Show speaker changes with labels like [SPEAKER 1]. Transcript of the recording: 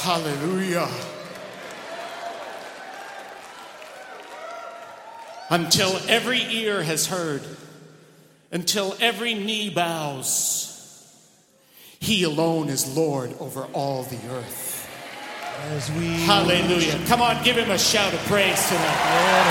[SPEAKER 1] Hallelujah. Until every ear has heard, until every knee bows, He alone is Lord over all the earth.
[SPEAKER 2] As we
[SPEAKER 1] Hallelujah. Come on, give Him a shout of praise tonight.